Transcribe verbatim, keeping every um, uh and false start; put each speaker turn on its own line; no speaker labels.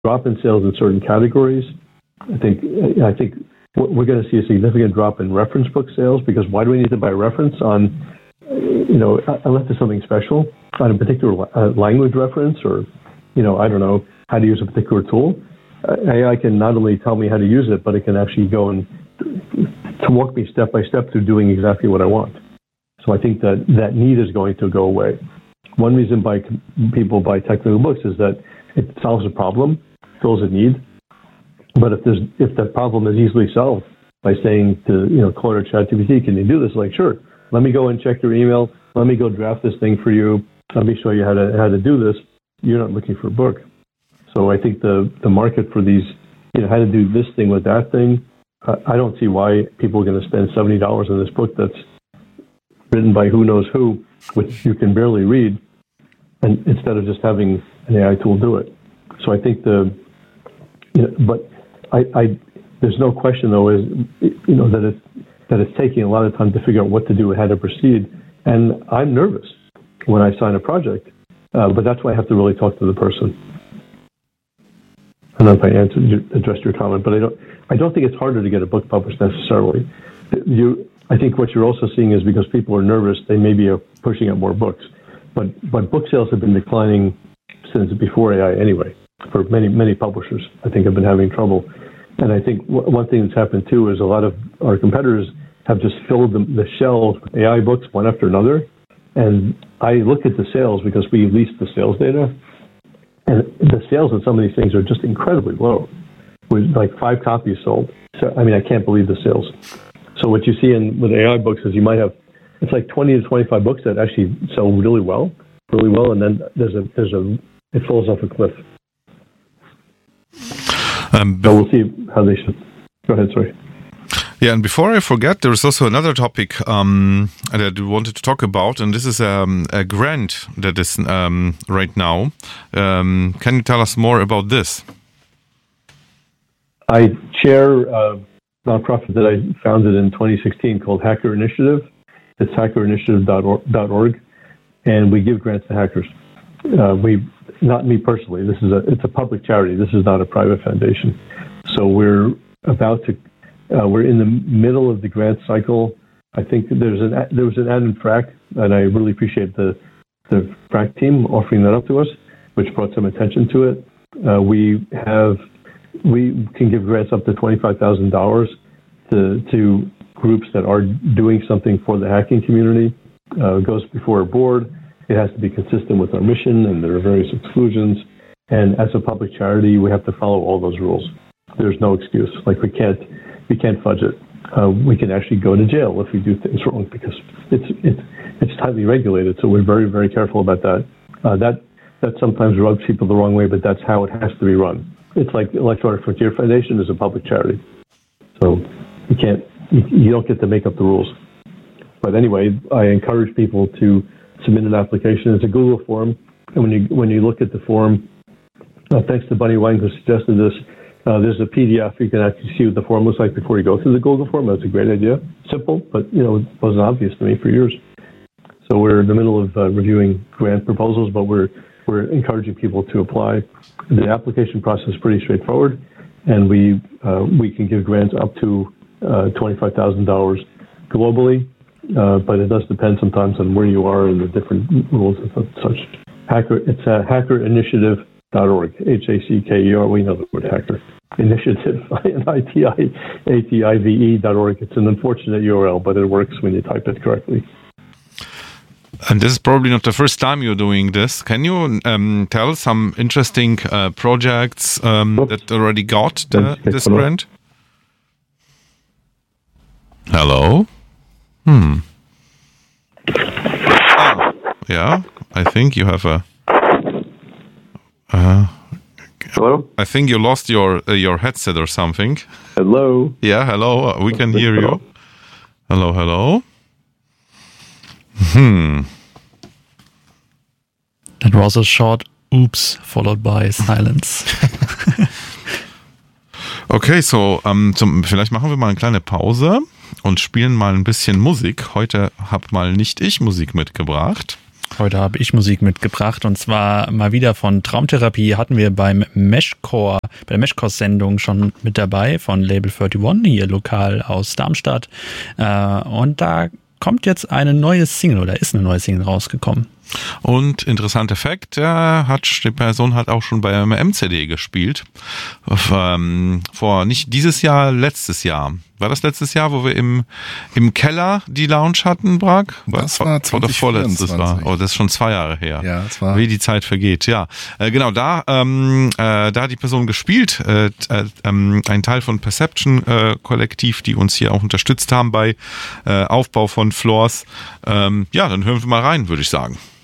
drop in sales in certain categories. I think I think we're going to see a significant drop in reference book sales, because why do we need to buy a reference on, you know, unless it's something special, on a particular uh, language reference, or, you know, I don't know, how to use a particular tool. A I can not only tell me how to use it, but it can actually go and to walk me step by step through doing exactly what I want. So I think that that need is going to go away. One reason why people buy technical books is that it solves a problem, fills a need. But if there's if that problem is easily solved by saying to, you know, Claude or ChatGPT, can you do this? Like, sure. Let me go and check your email. Let me go draft this thing for you. Let me show you how to how to do this. You're not looking for a book. So I think the the market for these, you know, how to do this thing with that thing, uh, I don't see why people are going to spend seventy dollars on this book that's written by who knows who, which you can barely read, and instead of just having an A I tool do it. So I think the, you know, but I, I there's no question though is, you know, that it that it's taking a lot of time to figure out what to do and how to proceed. And I'm nervous when I sign a project, uh, but that's why I have to really talk to the person. I don't know if I answered you, addressed your comment, but I don't I don't think it's harder to get a book published necessarily. You, I think what you're also seeing is because people are nervous, they maybe are pushing out more books. But but book sales have been declining since before A I anyway. For many many publishers, I think have been having trouble. And I think w- one thing that's happened too is a lot of our competitors have just filled the, the shelves with A I books one after another. And I look at the sales because we lease the sales data, and the sales of some of these things are just incredibly low, with like five copies sold. So I mean, I can't believe the sales. So what you see in with A I books is you might have, it's like twenty to twenty-five books that actually sell really well, really well, and then there's a there's a it falls off a cliff. Um, so we'll see how they should. Go ahead, sorry.
Yeah, and before I forget, there is also another topic um, that we wanted to talk about, and this is um, a grant that is um, right now. Um, can you tell us more about this?
I chair a nonprofit that I founded in twenty sixteen called Hacker Initiative. It's hacker initiative dot org, and we give grants to hackers. Uh, we, not me personally. This is a it's a public charity. This is not a private foundation. So we're about to. Uh, we're in the middle of the grant cycle. I think there's an there was an ad in Frac, and I really appreciate the the Frac team offering that up to us, which brought some attention to it. Uh, we have we can give grants up to twenty-five thousand dollars to to groups that are doing something for the hacking community. Uh, it goes before a board. It has to be consistent with our mission, and there are various exclusions. And as a public charity, we have to follow all those rules. There's no excuse. Like we can't. We can't fudge it. Uh, we can actually go to jail if we do things wrong because it's it's it's tightly regulated. So we're very very careful about that. Uh, that that sometimes rubs people the wrong way, but that's how it has to be run. It's like Electronic Frontier Foundation is a public charity, so you can't you, you don't get to make up the rules. But anyway, I encourage people to submit an application. It's a Google form, and when you when you look at the form, uh, thanks to Bunny Wang who suggested this. Uh, there's a P D F. You can actually see what the form looks like before you go through the Google form. That's a great idea. Simple, but you know, it wasn't obvious to me for years. So we're in the middle of uh, reviewing grant proposals, but we're we're encouraging people to apply. The application process is pretty straightforward, and we uh, we can give grants up to uh, twenty-five thousand dollars globally, uh, but it does depend sometimes on where you are and the different rules and such. Hacker, it's uh, hacker initiative dot org, H A C K E R, we know the word hacker. Initiative, N I T I A T I V E dot org. It's an unfortunate U R L, but it works when you type it correctly.
And this is probably not the first time you're doing this. Can you um, tell some interesting uh, projects um, that already got the, this grant? Hello? Hmm. Oh, yeah, I think you have a... Uh,
hello?
I think you lost your uh, your headset or something.
Hello?
Yeah, hello. We can hear you. Hello, hello. Hmm.
That was a short oops followed by silence.
Okay, so, um, zum, vielleicht machen wir mal eine kleine Pause und spielen mal ein bisschen Musik. Heute hab mal nicht ich Musik mitgebracht.
Heute habe ich Musik mitgebracht und zwar mal wieder von Traumtherapie. Hatten wir beim Meshcore, bei der Meshcore-Sendung schon mit dabei von Label einunddreißig, hier lokal aus Darmstadt. Und da kommt jetzt eine neue Single oder ist eine neue Single rausgekommen.
Und interessanter Fakt, der hat, die Person hat auch schon bei einem M C D gespielt. Ähm, vor nicht dieses Jahr, letztes Jahr. War das letztes Jahr, wo wir im, im Keller die Lounge hatten, Brag?
Das war zwanzig
Oder vorletztes
vierundzwanzig.
war. Oh, das ist schon zwei Jahre her.
Ja, das war.
Wie die Zeit vergeht, ja. Äh, genau, da, ähm, äh, da hat die Person gespielt, äh, äh, ähm, ein Teil von Perception äh, Kollektiv, die uns hier auch unterstützt haben bei äh, Aufbau von Floors. Ähm, ja, dann hören wir mal rein, würde ich sagen.